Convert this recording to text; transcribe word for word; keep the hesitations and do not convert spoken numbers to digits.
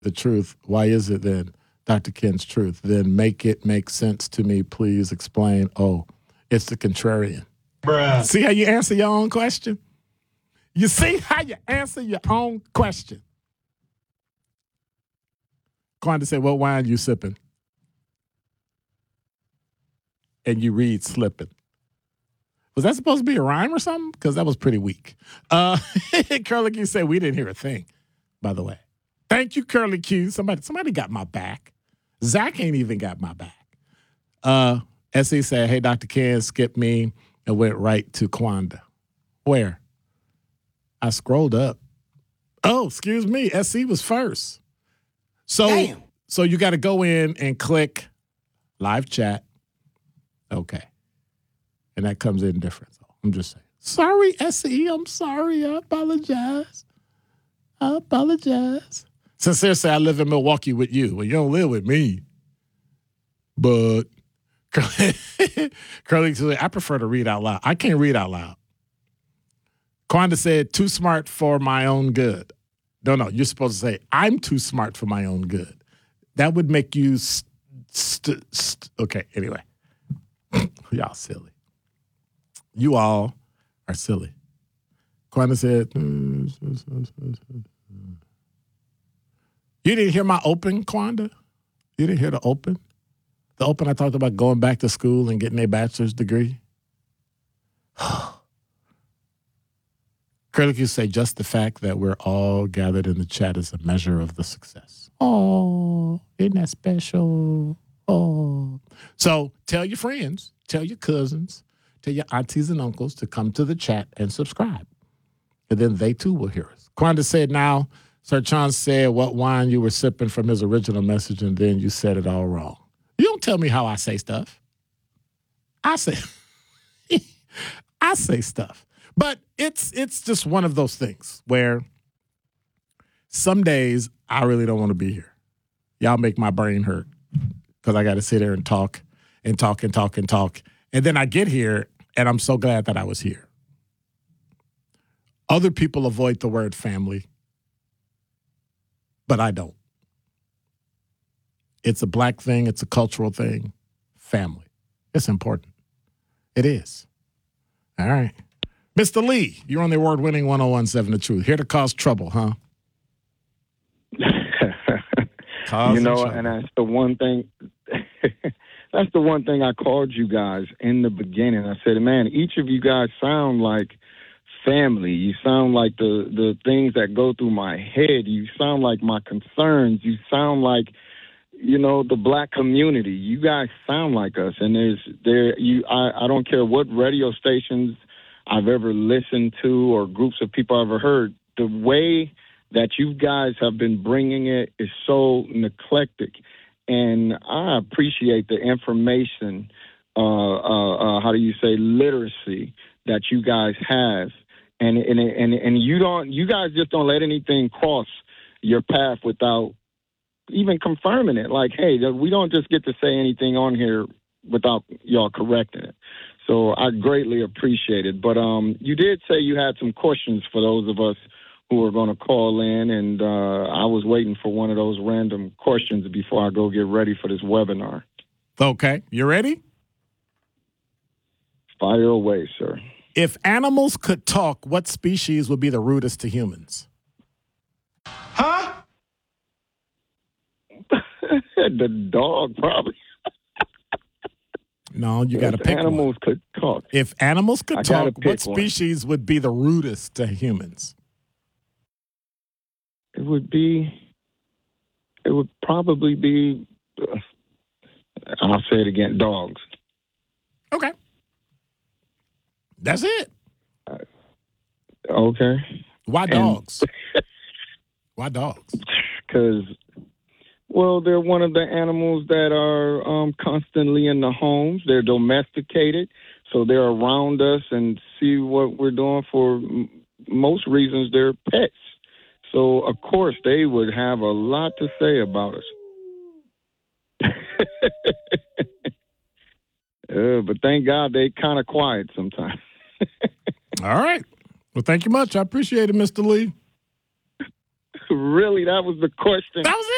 the truth. Why is it then, Doctor Ken's truth? Then make it make sense to me. Please explain. Oh, it's the contrarian. Bruh. See how you answer your own question? You see how you answer your own question? Quanda said, what wine you sipping? And you read slipping. Was that supposed to be a rhyme or something? Because that was pretty weak. Uh, Curly Q said, we didn't hear a thing, by the way. Thank you, Curly Q. Somebody somebody got my back. Zach ain't even got my back. Uh, S E said, hey, Doctor Ken, skip me and went right to Quanda. Where? I scrolled up. Oh, excuse me. S E was first. So, Damn. so you got to go in and click live chat. Okay. And that comes in different. So I'm just saying. Sorry, S E. I'm sorry. I apologize. I apologize. Sincere say I live in Milwaukee with you. Well, you don't live with me. But Curly said, I prefer to read out loud. I can't read out loud. Quanda said, too smart for my own good. No, no. You're supposed to say, I'm too smart for my own good. That would make you st- st- st- okay, anyway. Y'all silly. You all are silly. Quanda said, you didn't hear my open, Quanda? You didn't hear the open? The open I talked about going back to school and getting a bachelor's degree? Critics say just the fact that we're all gathered in the chat is a measure of the success. Oh, isn't that special? Oh. So tell your friends, tell your cousins, tell your aunties and uncles to come to the chat and subscribe. And then they too will hear us. Quanda said, now, Sir Chance said what wine you were sipping from his original message, and then you said it all wrong. You don't tell me how I say stuff. I say, I say stuff. But it's it's just one of those things where some days I really don't want to be here. Y'all make my brain hurt because I got to sit there and talk and talk and talk and talk. And then I get here, and I'm so glad that I was here. Other people avoid the word family, but I don't. It's a black thing. It's a cultural thing. Family. It's important. It is. All right. Mister Lee, you're on the award-winning one oh one seven The Truth. Here to cause trouble, huh? You know, and that's the one thing. That's the one thing I called you guys in the beginning. I said, man, each of you guys sound like family. You sound like the, the things that go through my head. You sound like my concerns. You sound like, you know, the black community. You guys sound like us. And there's there you I, I don't care what radio stations I've ever listened to or groups of people I've ever heard. The way that you guys have been bringing it is so eclectic. And I appreciate the information, uh, uh, uh, how do you say, literacy that you guys have. And, and, and, and you don't, you guys just don't let anything cross your path without even confirming it. Like, hey, we don't just get to say anything on here without y'all correcting it. So I greatly appreciate it. But um, you did say you had some questions for those of us who are going to call in, and uh, I was waiting for one of those random questions before I go get ready for this webinar. Okay. You ready? Fire away, sir. If animals could talk, what species would be the rudest to humans? Huh? The dog, probably. No, you got to pick animals one. could talk. If animals could I talk, gotta what pick one. species would be the rudest to humans? It would be, it would probably be, uh, I'll say it again, dogs. Okay. That's it. Uh, okay. Why And- dogs? Why dogs? Because, well, they're one of the animals that are um, constantly in the homes. They're domesticated, so they're around us and see what we're doing. For m- most reasons, they're pets. So, of course, they would have a lot to say about us. uh, but thank God they kind of quiet sometimes. All right. Well, thank you much. I appreciate it, Mister Lee. Really, that was the question. That was